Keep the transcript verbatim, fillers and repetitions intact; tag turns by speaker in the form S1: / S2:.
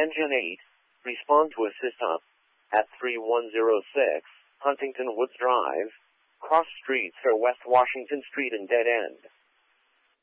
S1: Engine eight, respond to assist up at three one zero six Huntington Woods Drive, cross streets for West Washington Street and dead end.